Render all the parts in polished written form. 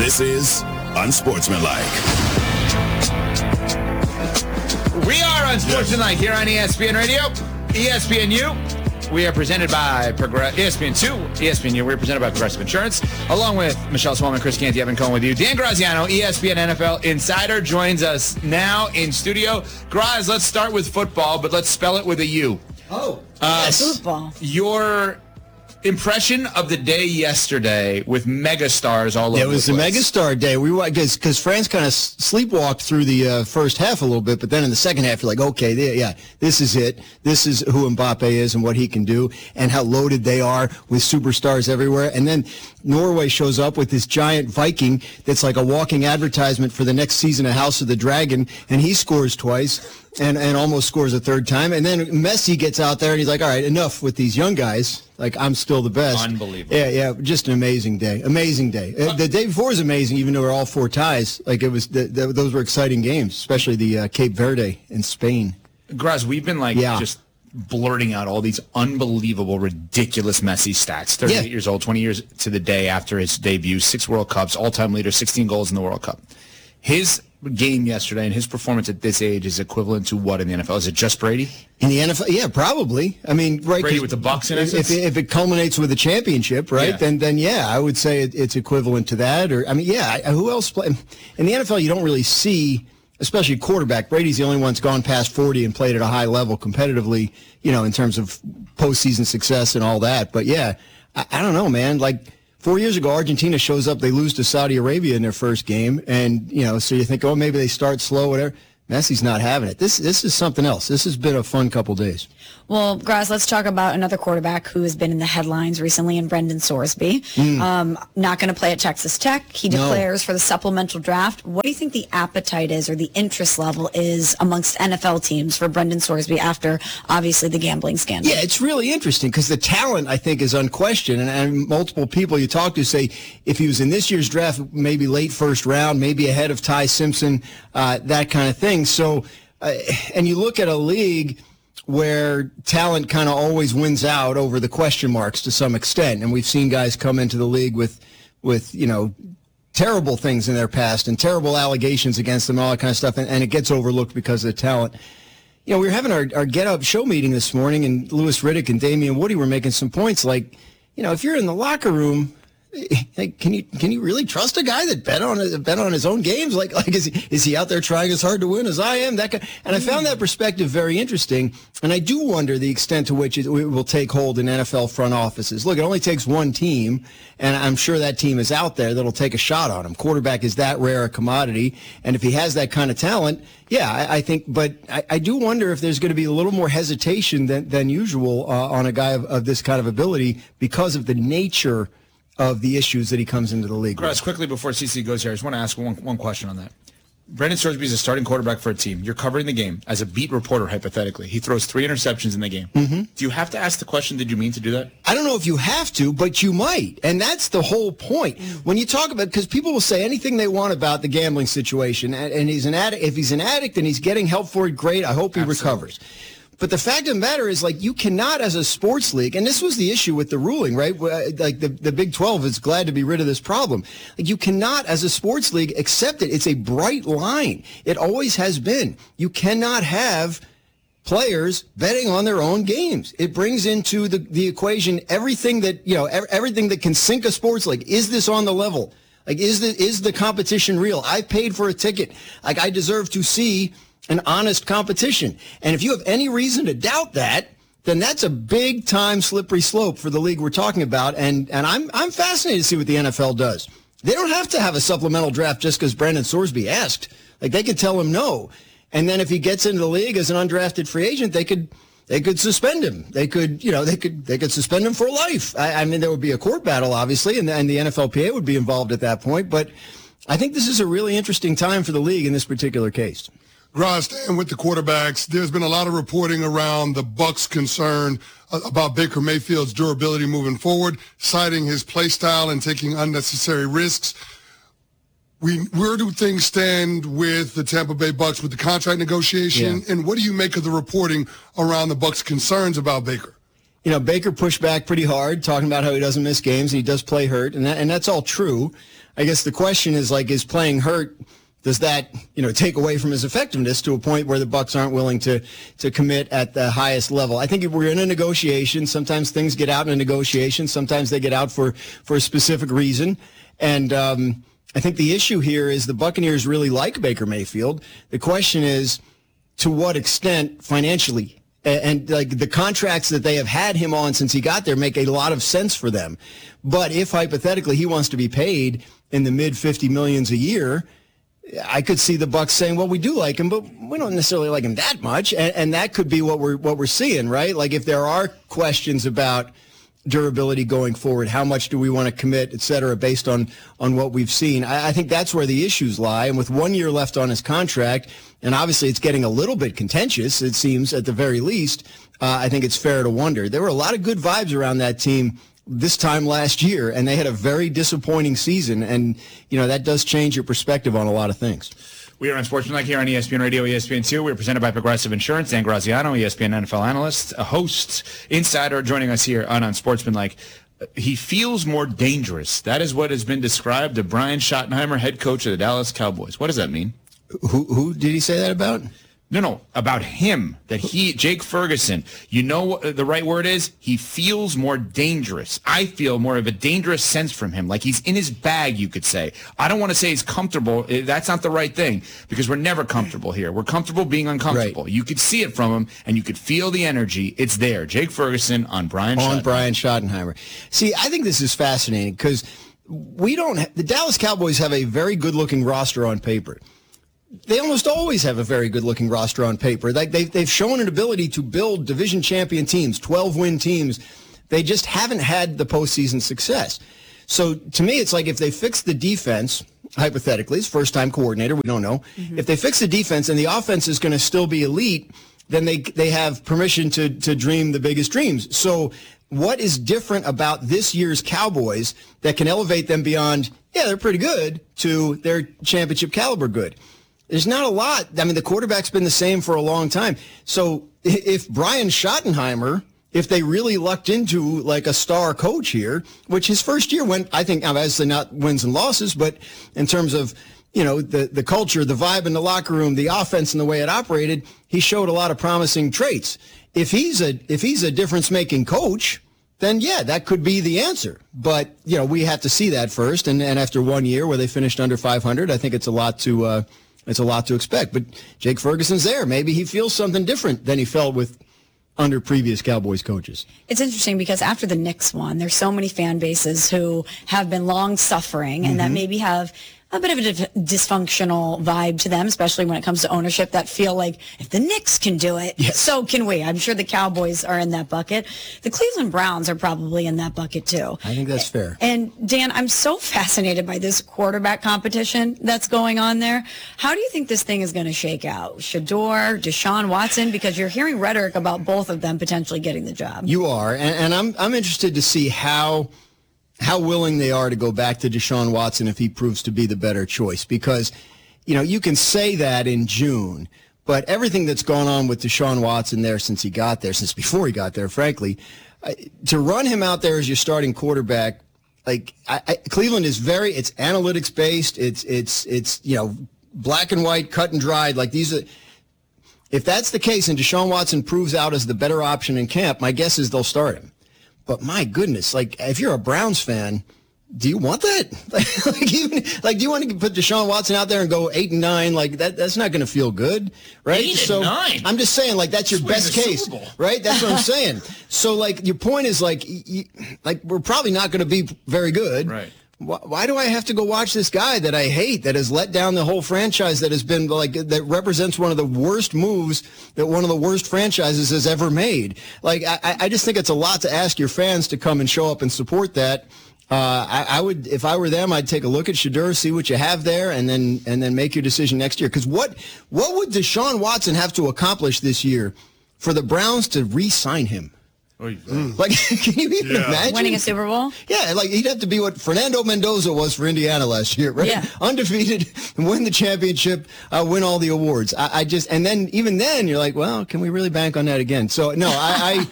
This is Unsportsmanlike. We are Unsportsmanlike here on ESPN Radio, ESPNU. We are presented by ESPN2, ESPNU. We're presented by Progressive Insurance, along with Michelle Smallman, Chris Canty, Evan Cohen with you. Dan Graziano, ESPN NFL Insider, joins us now in studio. Graz, let's start with football, but let's spell it with a U. Football. Your impression of the day yesterday with megastars all over the place. It was the megastar day. We because France kind of sleepwalked through the first half a little bit, but then in the second half, you're like, okay, this is it. This is who Mbappe is and what he can do and how loaded they are with superstars everywhere. And then Norway shows up with this giant Viking that's like a walking advertisement for the next season of House of the Dragon, and he scores twice. And almost scores a third time. And then Messi gets out there and he's like, all right, enough with these young guys. Like, I'm still the best. Unbelievable. Yeah, just an amazing day. Amazing day. The day before was amazing, even though we're all four ties. Like, it was those were exciting games, especially the Cape Verde in Spain. Graz, we've been just blurting out all these unbelievable, ridiculous Messi stats. 38 years old, 20 years to the day after his debut, 6 World Cups, all-time leader, 16 goals in the World Cup. His game yesterday and his performance at this age is equivalent to what in the NFL? Is it just Brady? In the NFL, yeah, probably. I mean, right? Brady with the Bucs in essence? If it culminates with a championship, right? Yeah. Then I would say it's equivalent to that. Or I mean, who else play in the NFL? You don't really see, especially quarterback. Brady's the only one that's gone past 40 and played at a high level competitively. In terms of postseason success and all that. But yeah, I don't know, man. Like, 4 years ago, Argentina shows up. They lose to Saudi Arabia in their first game. And, so you think, maybe they start slow, whatever. Messi's not having it. This is something else. This has been a fun couple days. Well, Graz, let's talk about another quarterback who has been in the headlines recently, in Brendan Sorsby. Not going to play at Texas Tech. He declares for the supplemental draft. What do you think the appetite is or the interest level is amongst NFL teams for Brendan Sorsby after, obviously, the gambling scandal? Yeah, it's really interesting because the talent, I think, is unquestioned. And multiple people you talk to say if he was in this year's draft, maybe late first round, maybe ahead of Ty Simpson, that kind of thing. So, and you look at a league where talent kind of always wins out over the question marks to some extent. And we've seen guys come into the league with terrible things in their past and terrible allegations against them and all that kind of stuff. And it gets overlooked because of the talent. We were having our Get Up show meeting this morning, and Louis Riddick and Damian Woody were making some points like, if you're in the locker room, can you really trust a guy that bet on his own games? Like is he out there trying as hard to win as I am? That guy, and I found that perspective very interesting. And I do wonder the extent to which it will take hold in NFL front offices. Look, it only takes one team, and I'm sure that team is out there that'll take a shot on him. Quarterback is that rare a commodity, and if he has that kind of talent, I think. But I do wonder if there's going to be a little more hesitation than usual on a guy of this kind of ability because of the nature of the issues that he comes into the league with. Chris, quickly before CC goes here, I just want to ask one question on that. Brendan Sorsby is a starting quarterback for a team. You're covering the game as a beat reporter, hypothetically. He throws 3 interceptions in the game. Mm-hmm. Do you have to ask the question, did you mean to do that? I don't know if you have to, but you might. And that's the whole point. When you talk about, because people will say anything they want about the gambling situation, and he's an addict. If he's an addict and he's getting help for it, great. I hope he recovers. But the fact of the matter is, you cannot, as a sports league, and this was the issue with the ruling, right? Like the Big 12 is glad to be rid of this problem. You cannot, as a sports league, accept it. It's a bright line. It always has been. You cannot have players betting on their own games. It brings into the equation everything that, everything that can sink a sports league. Is this on the level? Is the competition real? I paid for a ticket. I deserve to see an honest competition. And if you have any reason to doubt that, then that's a big time slippery slope for the league we're talking about. And I'm fascinated to see what the NFL does. They don't have to have a supplemental draft just because Brendan Sorsby asked. They could tell him no. And then if he gets into the league as an undrafted free agent, they could suspend him. They could suspend him for life. I mean, there would be a court battle, obviously, and the NFLPA would be involved at that point. But I think this is a really interesting time for the league in this particular case. Graz, staying with the quarterbacks, there's been a lot of reporting around the Bucs' concern about Baker Mayfield's durability moving forward, citing his play style and taking unnecessary risks. Where do things stand with the Tampa Bay Bucs with the contract negotiation? Yeah. And what do you make of the reporting around the Bucs' concerns about Baker? Baker pushed back pretty hard, talking about how he doesn't miss games and he does play hurt, and that's all true. I guess the question is like, is playing hurt, does that, take away from his effectiveness to a point where the Bucs aren't willing to commit at the highest level? I think if we're in a negotiation, sometimes things get out in a negotiation. Sometimes they get out for a specific reason. And I think the issue here is the Buccaneers really like Baker Mayfield. The question is, to what extent financially? And like the contracts that they have had him on since he got there make a lot of sense for them. But if hypothetically he wants to be paid in the mid $50 million a year, I could see the Bucs saying, well, we do like him, but we don't necessarily like him that much. And that could be what we're seeing, right? Like if there are questions about durability going forward, how much do we want to commit, et cetera, based on what we've seen. I think that's where the issues lie. And with 1 year left on his contract, and obviously it's getting a little bit contentious, it seems, at the very least, I think it's fair to wonder. There were a lot of good vibes around that team this time last year, and they had a very disappointing season. And, that does change your perspective on a lot of things. We are on Sportsmanlike here on ESPN Radio, ESPN2. We're presented by Progressive Insurance. Dan Graziano, ESPN NFL analyst, a host, insider, joining us here on Sportsmanlike. He feels more dangerous. That is what has been described to Brian Schottenheimer, head coach of the Dallas Cowboys. What does that mean? Who did he say that about? No, about him, Jake Ferguson, what the right word is? He feels more dangerous. I feel more of a dangerous sense from him, like he's in his bag, you could say. I don't want to say he's comfortable. That's not the right thing, because we're never comfortable here. We're comfortable being uncomfortable. Right. You could see it from him, and you could feel the energy. It's there. Jake Ferguson on Brian Schottenheimer. See, I think this is fascinating, because the Dallas Cowboys have a very good-looking roster on paper. They almost always have a very good-looking roster on paper. They've shown an ability to build division champion teams, 12-win teams. They just haven't had the postseason success. So to me, it's like if they fix the defense, hypothetically, it's first-time coordinator, we don't know. Mm-hmm. If they fix the defense and the offense is going to still be elite, then they have permission to dream the biggest dreams. So what is different about this year's Cowboys that can elevate them beyond, they're pretty good, to their championship caliber good? There's not a lot. I mean, the quarterback's been the same for a long time. So if Brian Schottenheimer, if they really lucked into like a star coach here, which his first year went, I think, obviously not wins and losses, but in terms of, the culture, the vibe in the locker room, the offense and the way it operated, he showed a lot of promising traits. If he's a difference-making coach, then that could be the answer. But, we have to see that first. And after 1 year where they finished under 500, I think it's a lot to expect. But Jake Ferguson's there. Maybe he feels something different than he felt with under previous Cowboys coaches. It's interesting because after the Knicks won, there's so many fan bases who have been long suffering and that maybe have a bit of a dysfunctional vibe to them, especially when it comes to ownership, that feel like if the Knicks can do it, so can we. I'm sure the Cowboys are in that bucket. The Cleveland Browns are probably in that bucket too. I think that's fair. And Dan, I'm so fascinated by this quarterback competition that's going on there. How do you think this thing is going to shake out? Shedeur, Deshaun Watson, because you're hearing rhetoric about both of them potentially getting the job. You are, and I'm interested to see how willing they are to go back to Deshaun Watson if he proves to be the better choice. Because, you can say that in June, but everything that's gone on with Deshaun Watson there since before he got there, frankly, to run him out there as your starting quarterback, Cleveland is it's analytics based. It's black and white, cut and dried. If that's the case and Deshaun Watson proves out as the better option in camp, my guess is they'll start him. But my goodness, if you're a Browns fan, do you want that? Do you want to put Deshaun Watson out there and go 8-9? That's not going to feel good, right? 8-9. I'm just saying, that's your best case, right? That's what I'm saying. So, your point is, we're probably not going to be very good, right? Why do I have to go watch this guy that I hate, that has let down the whole franchise, that has been that represents one of the worst moves that one of the worst franchises has ever made? I just think it's a lot to ask your fans to come and show up and support that. I would, if I were them, I'd take a look at Shedeur, see what you have there, and then make your decision next year. Because what would Deshaun Watson have to accomplish this year for the Browns to re-sign him? Can you even imagine? Winning a Super Bowl? Yeah, he'd have to be what Fernando Mendoza was for Indiana last year, right? Yeah. Undefeated, win the championship, win all the awards. And then, even then, you're like, well, can we really bank on that again? So, no, I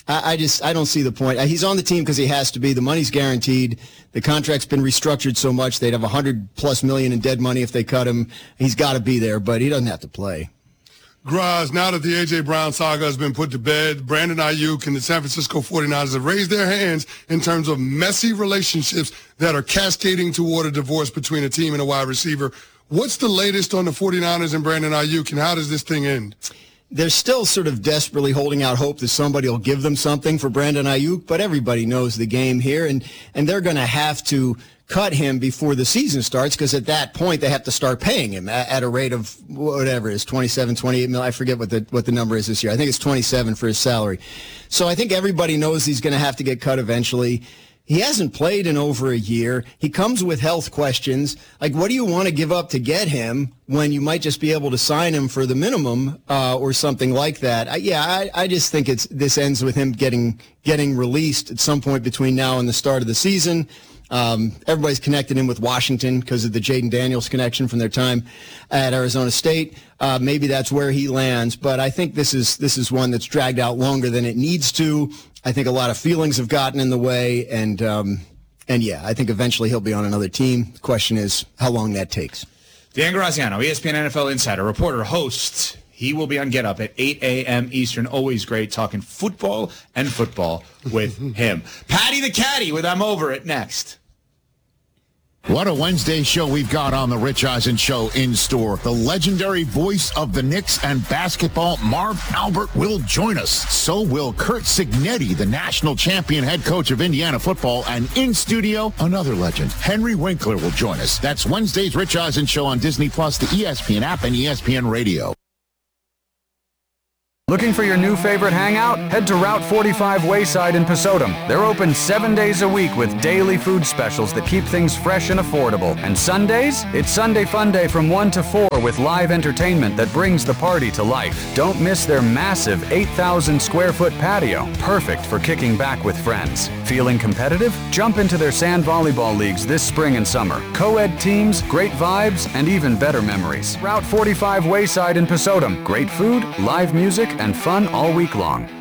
I don't see the point. He's on the team because he has to be. The money's guaranteed. The contract's been restructured so much they'd have $100+ million in dead money if they cut him. He's got to be there, but he doesn't have to play. Graz, now that the A.J. Brown saga has been put to bed, Brandon Ayuk and the San Francisco 49ers have raised their hands in terms of messy relationships that are cascading toward a divorce between a team and a wide receiver. What's the latest on the 49ers and Brandon Ayuk, and how does this thing end? They're still sort of desperately holding out hope that somebody will give them something for Brandon Ayuk, but everybody knows the game here, and they're going to have to cut him before the season starts because at that point they have to start paying him at a rate of whatever it is, 27, 28 million. I forget what the number is this year. I think it's 27 for his salary. So I think everybody knows he's going to have to get cut eventually. He hasn't played in over a year. He comes with health questions. Like, what do you want to give up to get him when you might just be able to sign him for the minimum or something like that? I just think this ends with him getting released at some point between now and the start of the season. Everybody's connected him with Washington because of the Jaden Daniels connection from their time at Arizona State. Maybe that's where he lands, but I think this is one that's dragged out longer than it needs to. I think a lot of feelings have gotten in the way, and I think eventually he'll be on another team. The question is how long that takes. Dan Graziano, ESPN NFL Insider, reporter, host. He will be on Get Up at 8 a.m. Eastern. Always great talking football and football with him. Patty the Caddy with I'm Over It next. What a Wednesday show we've got on the Rich Eisen Show in store. The legendary voice of the Knicks and basketball, Marv Albert, will join us. So will Curt Cignetti, the national champion head coach of Indiana football. And in studio, another legend, Henry Winkler, will join us. That's Wednesday's Rich Eisen Show on Disney+, the ESPN app, and ESPN Radio. Looking for your new favorite hangout? Head to Route 45 Wayside in Pasodum. They're open 7 days a week with daily food specials that keep things fresh and affordable. And Sundays? It's Sunday Fun Day from 1 to 4 with live entertainment that brings the party to life. Don't miss their massive 8,000 square foot patio, perfect for kicking back with friends. Feeling competitive? Jump into their sand volleyball leagues this spring and summer. Co-ed teams, great vibes, and even better memories. Route 45 Wayside in Pasodum. Great food, live music, and fun all week long.